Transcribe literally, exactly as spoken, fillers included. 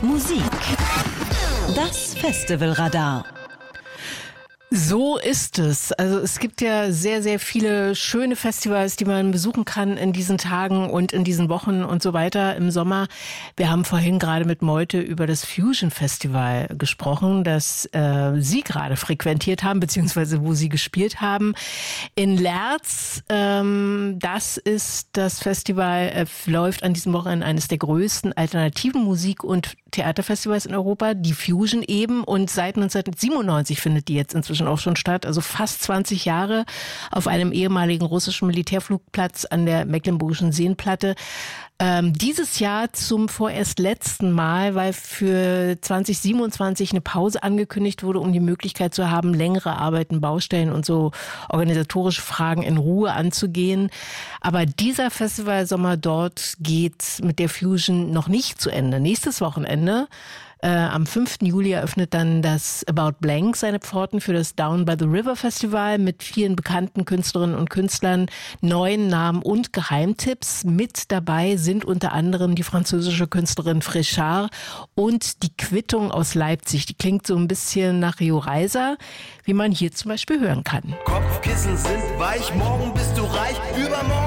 Musik. Das Festivalradar. So ist es. Also es gibt ja sehr, sehr viele schöne Festivals, die man besuchen kann in diesen Tagen und in diesen Wochen und so weiter im Sommer. Wir haben vorhin gerade mit Meute über das Fusion Festival gesprochen, das äh, Sie gerade frequentiert haben, beziehungsweise wo Sie gespielt haben. In Lerz, ähm, das ist das Festival, äh, läuft an diesem Wochenende eines der größten alternativen Musik- und Theaterfestivals in Europa, die Fusion eben. Und seit neunzehnhundertsiebenundneunzig findet die jetzt inzwischen auch schon statt, also fast zwanzig Jahre auf einem ehemaligen russischen Militärflugplatz an der Mecklenburgischen Seenplatte. Ähm, dieses Jahr zum vorerst letzten Mal, weil für zwanzig siebenundzwanzig eine Pause angekündigt wurde, um die Möglichkeit zu haben, längere Arbeiten, Baustellen und so organisatorische Fragen in Ruhe anzugehen. Aber dieser Festivalsommer dort geht mit der Fusion noch nicht zu Ende. Nächstes Wochenende, Äh, am fünften Juli eröffnet dann das About Blank seine Pforten für das Down by the River Festival mit vielen bekannten Künstlerinnen und Künstlern, neuen Namen und Geheimtipps. Mit dabei sind unter anderem die französische Künstlerin Fréchard und die Quittung aus Leipzig. Die klingt so ein bisschen nach Rio Reiser, wie man hier zum Beispiel hören kann. Kopfkissen sind weich, morgen bist du reich, übermorgen